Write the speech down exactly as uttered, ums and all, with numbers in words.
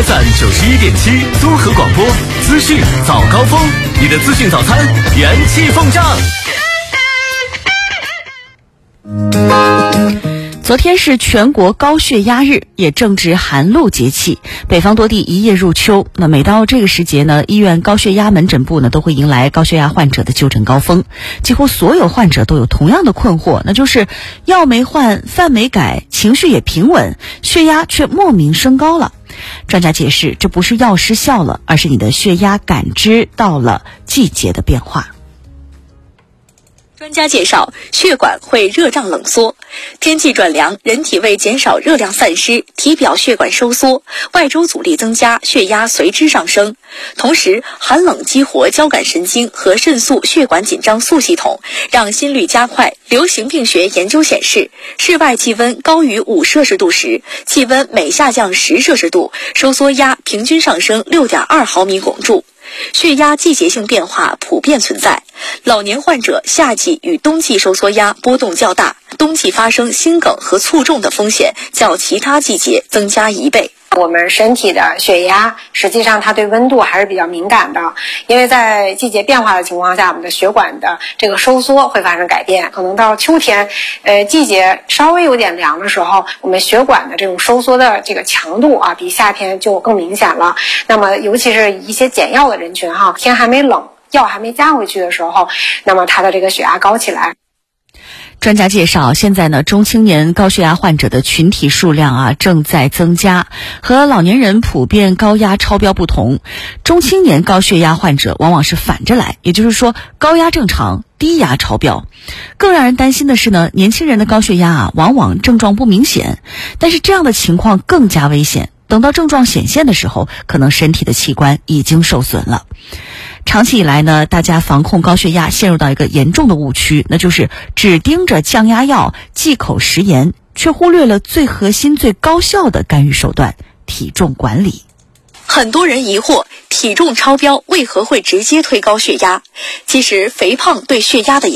F M 九十一点七综合广播，资讯早高峰，你的资讯早餐元气奉上。 昨天是全国高血压日，也正值寒露节气，北方多地一叶入秋。那每到这个时节呢，医院高血压门诊部呢都会迎来高血压患者的就诊高峰。几乎所有患者都有同样的困惑，那就是药没换，饭没改，情绪也平稳，血压却莫名升高了。专家解释，这不是药失效了，而是你的血压感知到了季节的变化。 专家介绍，血管会热胀冷缩，天气转凉，人体为减少热量散失，体表血管收缩，外周阻力增加，血压随之上升。同时，寒冷激活交感神经和肾素血管紧张素系统，让心率加快。流行病学研究显示，室外气温高于五摄氏度时，气温每下降十摄氏度，收缩压平均上升 六点二毫米汞柱。血压季节性变化普遍存在，老年患者夏季与冬季收缩压波动较大，冬季发生心梗和卒中的风险较其他季节增加一倍。 我们身体的血压实际上它对温度还是比较敏感的，因为在季节变化的情况下，我们的血管的这个收缩会发生改变。可能到秋天呃，季节稍微有点凉的时候，我们血管的这种收缩的这个强度啊，比夏天就更明显了。那么尤其是一些减药的人群哈，天还没冷，药还没加回去的时候，那么他的这个血压高起来。 专家介绍，现在呢，中青年高血压患者的群体数量啊正在增加。和老年人普遍高压超标不同，中青年高血压患者往往是反着来，也就是说高压正常，低压超标。更让人担心的是呢，年轻人的高血压啊往往症状不明显，但是这样的情况更加危险。等到症状显现的时候，可能身体的器官已经受损了。长期以来呢，大家防控高血压陷入到一个严重的误区，那就是只盯着降压药、忌口食盐，却忽略了最核心、最高效的干预手段——体重管理。 很多人疑惑，体重超标为何会直接推高血压？其实，肥胖对血压的影响